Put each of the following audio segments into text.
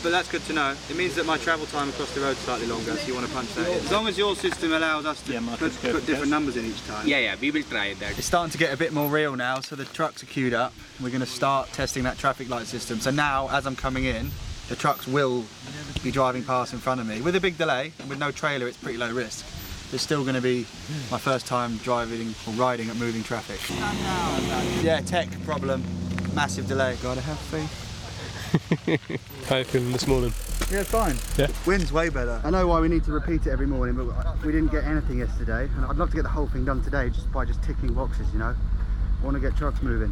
but that's good to know. It means that my travel time across the road is slightly longer, so you want to punch that in. As long as your system allows us to put different numbers in each time. Yeah, we will try that. It's starting to get a bit more real now, so the trucks are queued up. We're going to start testing that traffic light system. So now, as I'm coming in, the trucks will be driving past in front of me. With a big delay, and with no trailer, it's pretty low risk. It's still going to be my first time driving or riding at moving traffic. Yeah, tech problem, massive delay. Gotta have faith. How are you feeling this morning? Yeah, fine. Yeah. Wind's way better. I know why we need to repeat it every morning, but we didn't get anything yesterday. And I'd love to get the whole thing done today just by ticking boxes, you know. I want to get trucks moving.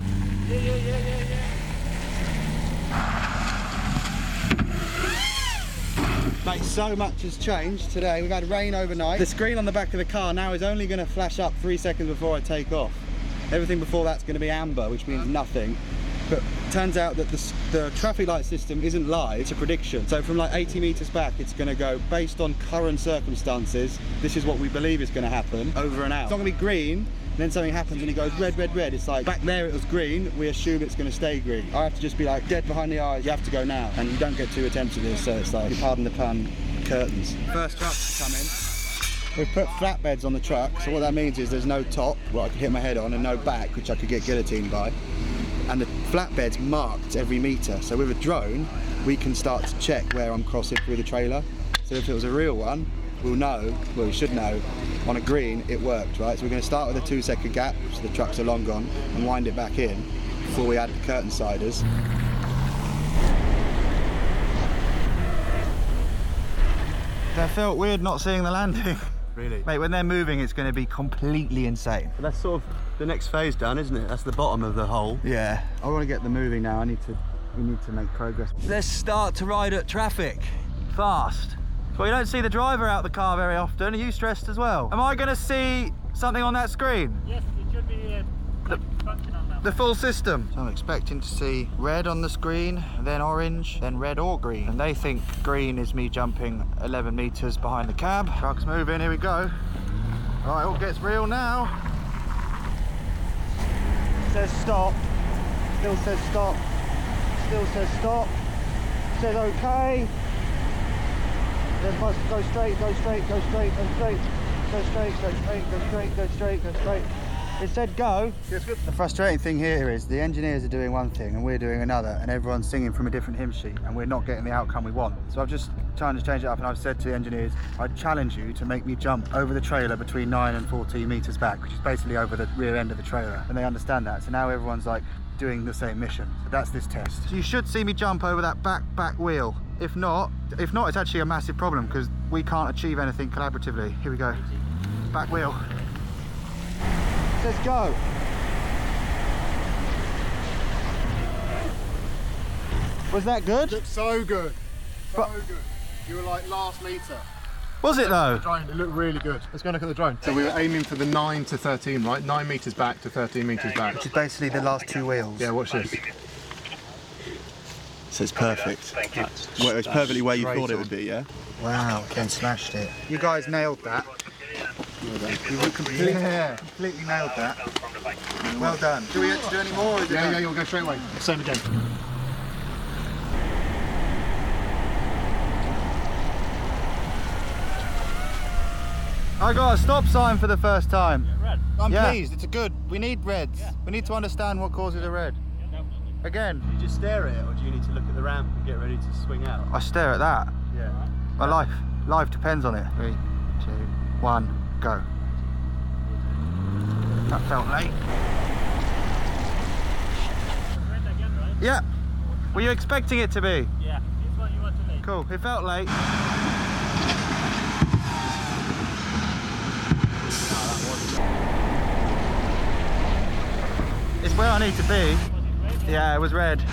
Mate, so much has changed today. We've had rain overnight. The screen on the back of the car now is only going to flash up 3 seconds before I take off. Everything before that's going to be amber, which means nothing. But it turns out that the traffic light system isn't live, it's a prediction. So from like 80 meters back, it's going to go based on current circumstances. This is what we believe is going to happen over and out. It's not going to be green, and then something happens and it goes red, red, red. It's like back there it was green, we assume it's going to stay green. I have to just be like dead behind the eyes, you have to go now. And you don't get 2 attempts at this, so it's like, pardon the pun, curtains. First trucks to come in. We've put flatbeds on the truck, so what that means is there's no top, where I could hit my head on, and no back, which I could get guillotined by. And the flatbed's marked every metre, so with a drone, we can start to check where I'm crossing through the trailer. So if it was a real one, we'll know, well we should know, on a green it worked, right? So we're going to start with a 2-second gap, so the trucks are long gone, and wind it back in before we add the curtain siders. That felt weird not seeing the landing. Really? Mate, when they're moving it's going to be completely insane. But that's sort of the next phase done, isn't it? That's the bottom of the hole. Yeah. I want to get them moving now. We need to make progress. Let's start to ride at traffic. Fast. Well, you don't see the driver out the car very often. Are you stressed as well? Am I going to see something on that screen? Yes, it should be functional now. The full system. So I'm expecting to see red on the screen, then orange, then red or green. And they think green is me jumping 11 meters behind the cab. Truck's moving, here we go. All right, all gets real now. Says stop, still says stop, still says stop, says okay. Then must go straight, go straight, go straight, go straight, go straight, go straight, go straight, go straight, go straight. It said go. Yes, good. The frustrating thing here is the engineers are doing one thing and we're doing another, and everyone's singing from a different hymn sheet and we're not getting the outcome we want. So I've just trying to change it up, and I've said to the engineers, I challenge you to make me jump over the trailer between 9 and 14 meters back, which is basically over the rear end of the trailer. And they understand that. So now everyone's like doing the same mission. So that's this test. So you should see me jump over that back wheel. If not, it's actually a massive problem because we can't achieve anything collaboratively. Here we go. Back wheel. Let's go. Was that good? Looked so good. So good. You were like last meter. Was it though? It looked really good. Let's go look at the drone. So we were aiming for the 9 to 13, right? 9 meters back to 13 meters back. Which is basically the last 2 wheels. Yeah, watch this. So it's perfect. Well, it's perfectly where you thought it would be, yeah? Wow, Ken smashed it. You guys nailed that. You completely nailed that. Well done. Do we have to do any more? Or is it done? Yeah, you'll go straight away. Same again. I got a stop sign for the first time. Yeah, red. I'm pleased, it's a good. We need reds. Yeah. We need to understand what causes a red. Yeah, definitely. Again. Do you just stare at it, or do you need to look at the ramp and get ready to swing out? I stare at that. Yeah. My life depends on it. 3, 2, 1, go. That felt late. Red again, right? Yeah. Were you expecting it to be? Yeah, this one you want to make. Cool, it felt late. It's where I need to be. Was it red? Yeah, it was red.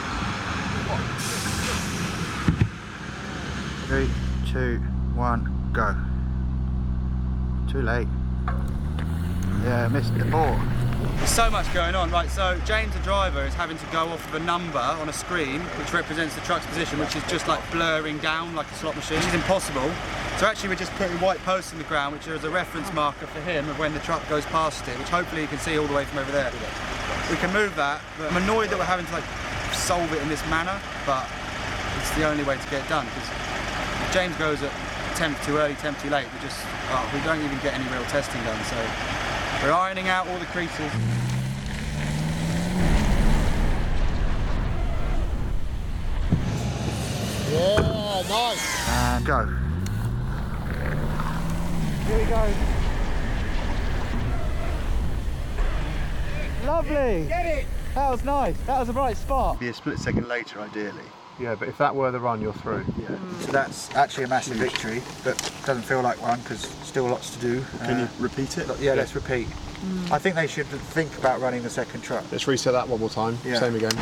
3, 2, 1, go. Too late. Yeah, missed the ball. There's so much going on. Right, so James, the driver, is having to go off of a number on a screen which represents the truck's position, which is just like blurring down like a slot machine. Which is impossible. So actually we're just putting white posts in the ground, which is a reference marker for him of when the truck goes past it, which hopefully you can see all the way from over there. We can move that, but I'm annoyed that we're having to like solve it in this manner, but it's the only way to get it done, because if James goes at temp too early, temp too late, we don't even get any real testing done. So we're ironing out all the creases. Yeah, nice. And go. Here we go. Lovely. Get it. That was nice. That was a bright spot. Be a split second later, ideally. Yeah, but if that were the run, you're through. Yeah. So that's actually a massive victory, but doesn't feel like one because still lots to do. Can you repeat it? Yeah, let's repeat. I think they should think about running the second truck. Let's reset that one more time. Yeah. Same again.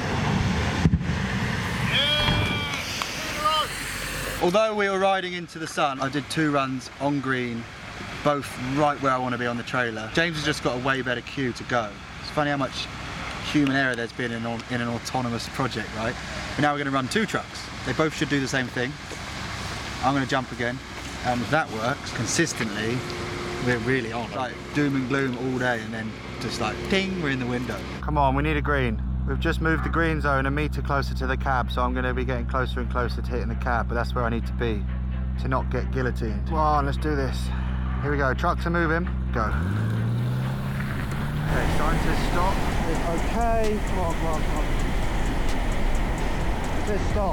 Although we were riding into the sun, I did 2 runs on green, both right where I want to be on the trailer. James has just got a way better cue to go. It's funny how much human error there's been in an autonomous project, right? But now we're going to run 2 trucks. They both should do the same thing. I'm going to jump again, and if that works consistently, we're really on. Like doom and gloom all day, and then just like ping, we're in the window. Come on, we need a green. We've just moved the green zone a metre closer to the cab, so I'm going to be getting closer and closer to hitting the cab, but that's where I need to be to not get guillotined. Come on, let's do this. Here we go, trucks are moving, go. Okay, sign says stop. Okay, come on, come on, come on. It says stop.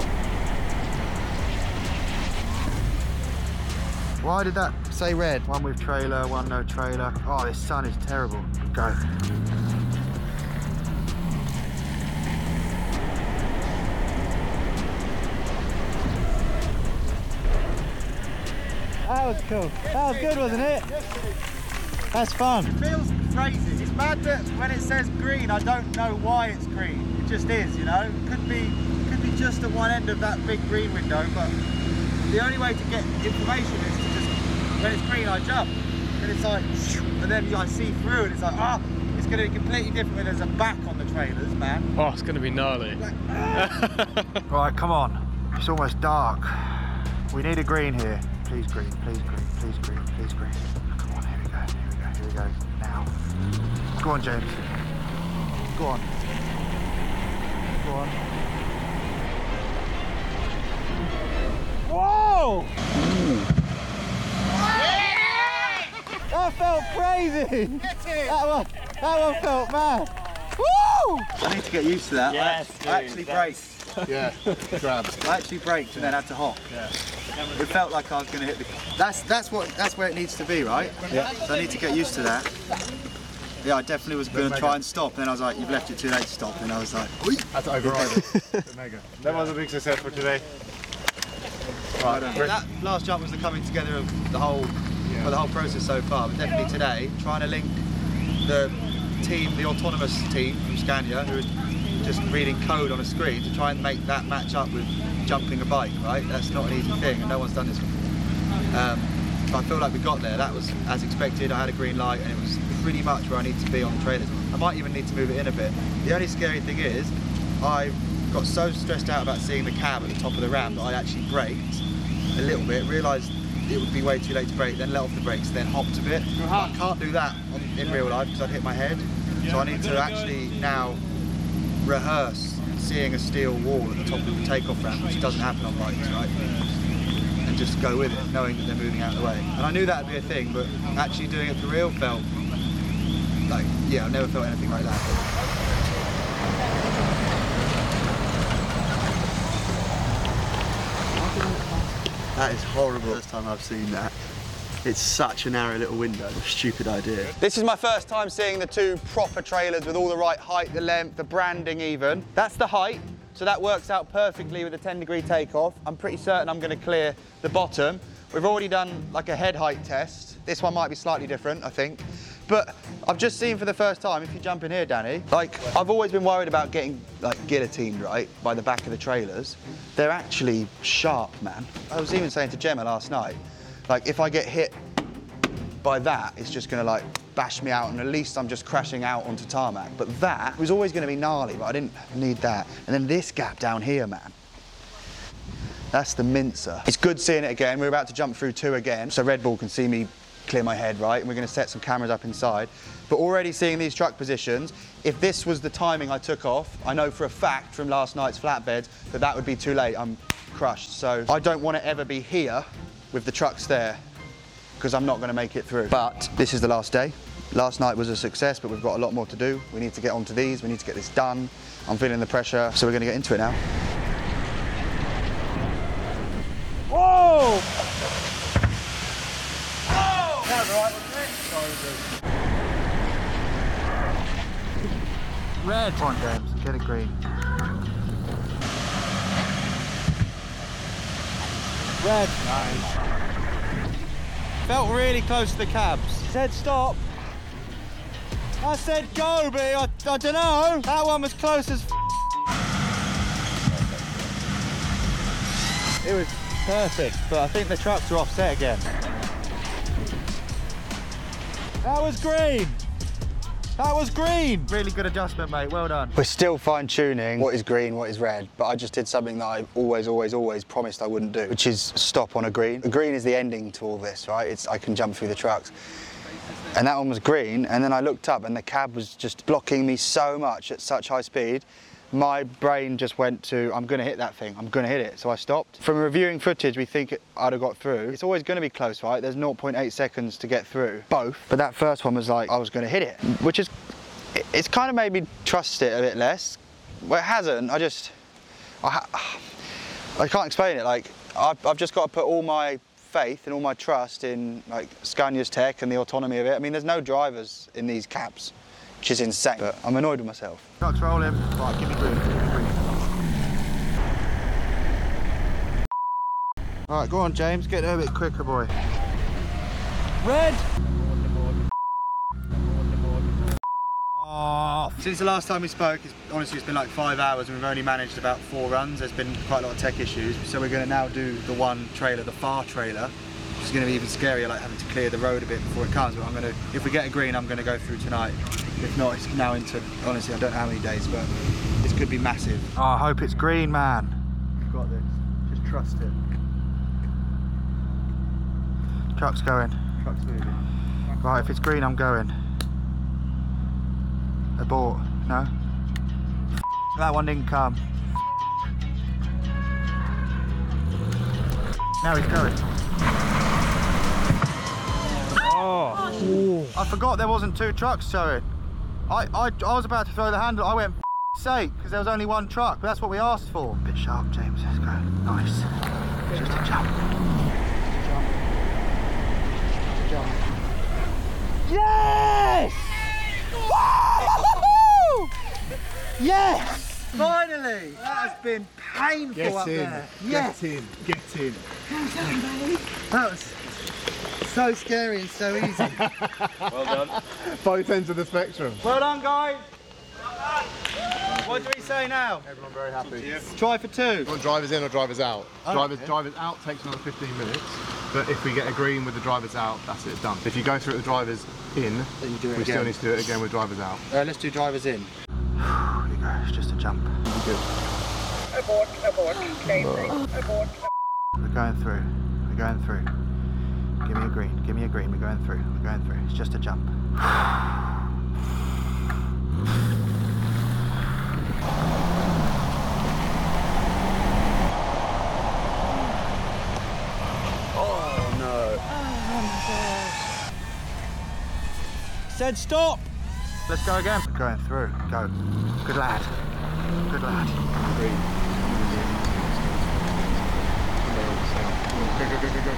Why did that say red? One with trailer, one no trailer. Oh, this sun is terrible. Go. That was cool. That was good, wasn't it? That's fun. It feels crazy. It's mad that when it says green, I don't know why it's green. It just is, you know? Could be just at one end of that big green window, but the only way to get information is to just, when it's green, I jump. And it's like, and then I see through and it's like, it's going to be completely different when there's a back on the trailers, man. Oh, it's going to be gnarly. Like, Right, come on. It's almost dark. We need a green here. Please green, please green, please green, please green. Come on, here we go, here we go, here we go. Now. Go on, James. Go on. Go on. Whoa! That felt crazy! That one felt mad. Woo! I need to get used to that. Yes, I actually braked. Yeah, grab. I actually braked and then had to hop. Yeah. It felt like I was going to hit the. That's where it needs to be, right? Yeah. So I need to get used to that. Yeah, I definitely was going to try and stop, and then I was like, "You've left it too late to stop," and I was like, "Oi!" Had to override it. Mega. That was a big success for today. Right, that last jump was the coming together of the whole, the whole process so far. But definitely today, trying to link the team, the autonomous team from Scania, who is just reading code on a screen, to try and make that match up with jumping a bike, right? That's not an easy thing, and no one's done this before. But I feel like we got there. That was as expected. I had a green light, and it was pretty much where I need to be on the trailers. I might even need to move it in a bit. The only scary thing is, I got so stressed out about seeing the cab at the top of the ramp that I actually braked a little bit, realised it would be way too late to brake, then let off the brakes, then hopped a bit. I can't do that in real life because I'd hit my head. So I need to actually now rehearse seeing a steel wall at the top of the takeoff ramp, which doesn't happen on bikes, right? And just go with it, knowing that they're moving out of the way. And I knew that would be a thing, but actually doing it for real felt like, yeah, I've never felt anything like that. That is horrible. First time I've seen that. It's such a narrow little window. Stupid idea. This is my first time seeing the 2 proper trailers with all the right height, the length, the branding even. That's the height, so that works out perfectly with a 10-degree takeoff. I'm pretty certain I'm going to clear the bottom. We've already done like a head height test. This one might be slightly different, I think. But I've just seen for the first time, if you jump in here, Danny, like I've always been worried about getting like guillotined, right, by the back of the trailers. They're actually sharp, man. I was even saying to Gemma last night, like if I get hit by that, it's just gonna like bash me out, and at least I'm just crashing out onto tarmac. But that was always gonna be gnarly, but I didn't need that. And then this gap down here, man. That's the mincer. It's good seeing it again. We're about to jump through 2 again, so Red Bull can see me clear my head, right? And we're going to set some cameras up inside. But already seeing these truck positions, if this was the timing I took off, I know for a fact from last night's flatbeds that that would be too late. I'm crushed. So I don't want to ever be here with the trucks there because I'm not going to make it through. But this is the last day. Last night was a success, but we've got a lot more to do. We need to get onto these. We need to get this done. I'm feeling the pressure, so we're going to get into it now. Whoa! Oh! That was right, wasn't it? Red. Come on, James. Get it green. Red. Nice. Felt really close to the cabs. Said stop. I said go, but I don't know. That one was close as It was perfect, but I think the trucks are offset again. That was green. That was green. Really good adjustment, mate. Well done. We're still fine-tuning what is green, what is red, but I just did something that I always promised I wouldn't do, which is stop on a green. The green is the ending to all this, right? I can jump through the trucks. And that one was green, and then I looked up and the cab was just blocking me so much at such high speed. My brain just went to, I'm gonna hit that thing, I'm gonna hit it. So I stopped. From reviewing footage, we think I'd have got through. It's always gonna be close, right? There's 0.8 seconds to get through, both. But that first one was like, I was gonna hit it, which is, it's kind of made me trust it a bit less. Well, it hasn't, I can't explain it. Like, I've just got to put all my faith and all my trust in like Scania's tech and the autonomy of it. I mean, there's no drivers in these cabs, which is insane, but I'm annoyed with myself. Trucks rolling. Right, give me green, give me green. All right, go on, James, get there a bit quicker, boy. Red! Oh. Since the last time we spoke, honestly, it's been like 5 hours and we've only managed about 4 runs. There's been quite a lot of tech issues. So we're going to now do the one trailer, the far trailer, which is going to be even scarier, like having to clear the road a bit before it comes. But if we get a green, I'm going to go through tonight. If not, it's now into, honestly, I don't know how many days, but this could be massive. Oh, I hope it's green, man. You've got this. Just trust it. Truck's going. Truck's moving. Right, if it's green, I'm going. Abort. No? That one didn't come. Now he's going. Oh. I forgot there wasn't 2 trucks showing. I was about to throw the handle. I went, sake, because there was only 1 truck, but that's what we asked for. Bit sharp, James. Let's go. Nice. Just a jump. Jump. Yes! Woo! Yes! Finally! That has been painful up there. Yes! Get in. That was so scary and so easy. Well done. Both ends of the spectrum. Well done, guys. What do we say now? Everyone very happy. Try for 2. You want drivers in or drivers out? Oh, Drivers out takes another 15 minutes, but if we get a green with the drivers out, that's it, done. If you go through with the drivers in, then you do it we again. Still need to do it again with drivers out. Let's do drivers in. Here we go, it's just a jump. Good. Abort, abort. We're going through. We're going through. Give me a green. Give me a green. We're going through. We're going through. It's just a jump. Oh no. Said stop. Let's go again. We're going through. Go. Good lad. Good lad. Green. Go.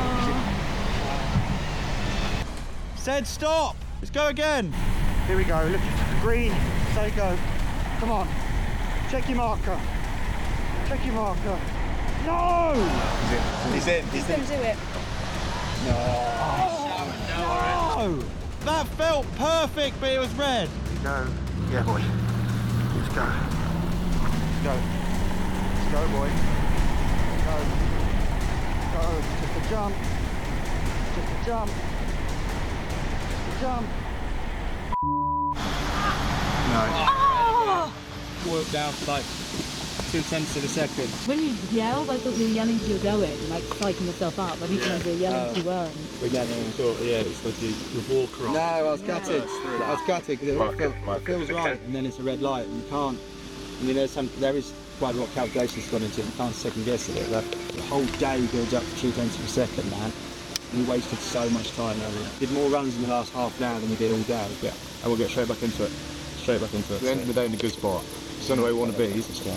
Said stop. Let's go again. Here we go. Look, green. Say go. Come on. Check your marker. Check your marker. No! He's in. He's going to do it. No! That felt perfect, but it was red. Go. Yeah, boy. Let's go. Let's go. Let's go, boy. Go. Go. Just a jump. Just a jump. Just a jump. No. Work down, like. 2 tenths of a second. When you yelled, I thought you were yelling to you were going, like psyching yourself up. I didn't know you were yelling you weren't. It's like you walk around. No, I was gutted. I was gutted because it feels right, and then it's a red light, and you can't. I mean, there is quite a lot of calculations gone into it. You can't second guess it. The whole day builds up to 2 tenths of a second, man. We wasted so much time earlier. Did more runs in the last half an hour than we did all day. Yeah, and we'll get straight back into it. We ended the day in a good spot. It's the only way we want to be.